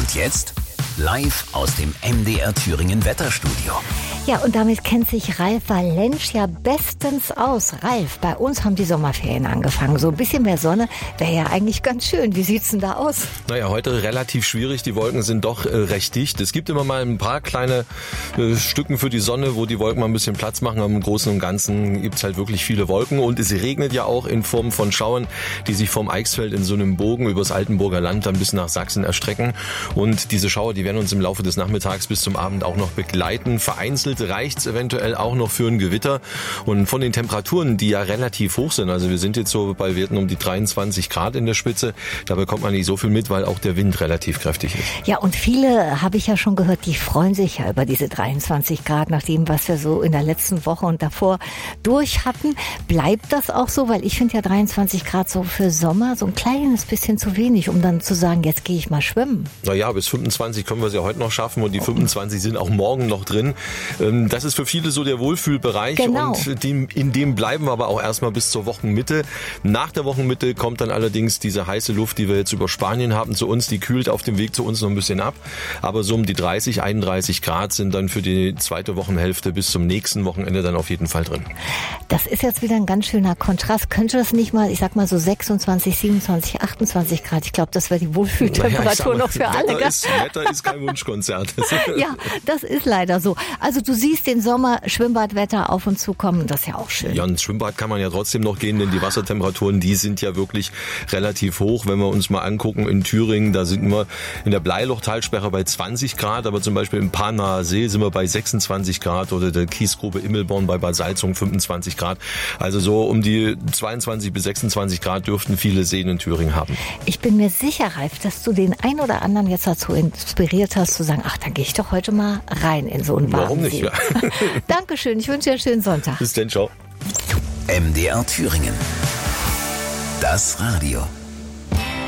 Und jetzt live aus dem MDR Thüringen Wetterstudio. Ja, und damit kennt sich Ralf Valentsch ja bestens aus. Ralf, bei uns haben die Sommerferien angefangen. So ein bisschen mehr Sonne wäre ja eigentlich ganz schön. Wie sieht's denn da aus? Naja, heute relativ schwierig. Die Wolken sind doch recht dicht. Es gibt immer mal ein paar kleine Stücken für die Sonne, wo die Wolken mal ein bisschen Platz machen. Aber im Großen und Ganzen gibt's halt wirklich viele Wolken. Und es regnet ja auch in Form von Schauern, die sich vom Eichsfeld in so einem Bogen übers Altenburger Land dann bis nach Sachsen erstrecken. Und diese Schauer, die werden uns im Laufe des Nachmittags bis zum Abend auch noch begleiten. Vereinzelt reicht's eventuell auch noch für ein Gewitter. Und von den Temperaturen, die ja relativ hoch sind, also wir sind jetzt so bei Werten um die 23 Grad in der Spitze, da bekommt man nicht so viel mit, weil auch der Wind relativ kräftig ist. Ja, und viele, habe ich ja schon gehört, die freuen sich ja über diese 23 Grad, nach dem, was wir so in der letzten Woche und davor durch hatten. Bleibt das auch so? Weil ich finde ja 23 Grad so für Sommer so ein kleines bisschen zu wenig, um dann zu sagen, jetzt gehe ich mal schwimmen. Naja, bis 25 können wir es ja heute noch schaffen und die 25 sind auch morgen noch drin. Das ist für viele so der Wohlfühlbereich, genau. Und in dem bleiben wir aber auch erstmal bis zur Wochenmitte. Nach der Wochenmitte kommt dann allerdings diese heiße Luft, die wir jetzt über Spanien haben, zu uns. Die kühlt auf dem Weg zu uns noch ein bisschen ab. Aber so um die 30, 31 Grad sind dann für die zweite Wochenhälfte bis zum nächsten Wochenende dann auf jeden Fall drin. Das ist jetzt wieder ein ganz schöner Kontrast. Könnte das nicht mal, ich sag mal so 26, 27, 28 Grad? Ich glaube, das wäre die Wohlfühltemperatur noch für alle. Wetter ist kein Wunschkonzert. Ja, das ist leider so. Also du siehst den Sommer, Schwimmbadwetter auf uns zukommen, das ist ja auch schön. Ja, ins Schwimmbad kann man ja trotzdem noch gehen, denn die Wassertemperaturen, die sind ja wirklich relativ hoch. Wenn wir uns mal angucken, in Thüringen, da sind wir in der Bleiloch-Talsperre bei 20 Grad, aber zum Beispiel im Panaer See sind wir bei 26 Grad oder der Kiesgrube Immelborn bei Bad Salzung 25 Grad. Also so um die 22 bis 26 Grad dürften viele Seen in Thüringen haben. Ich bin mir sicher, Ralf, dass du den ein oder anderen jetzt dazu inspiriert hast, zu sagen, ach, dann gehe ich doch heute mal rein in so einen warmen Warum nicht? See. Ja. Dankeschön, ich wünsche dir einen schönen Sonntag. Bis dann, ciao. MDR Thüringen. Das Radio.